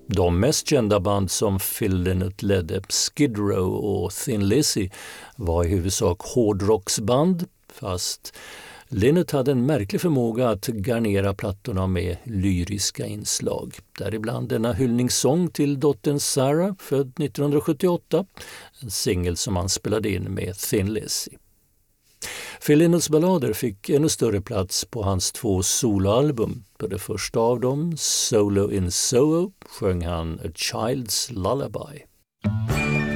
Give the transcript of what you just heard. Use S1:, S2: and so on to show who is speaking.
S1: De mest kända band som Phil Lynott ledde, Skid Row och Thin Lizzy, var i huvudsak hårdrocksband, fast Lynott hade en märklig förmåga att garnera plattorna med lyriska inslag. Däribland denna hyllningssång till dottern Sarah, född 1978, en singel som han spelade in med Thin Lizzy. Phil Lynotts ballader fick ännu större plats på hans 2 soloalbum. På det första av dem, Solo in Soho, sjöng han A Child's Lullaby.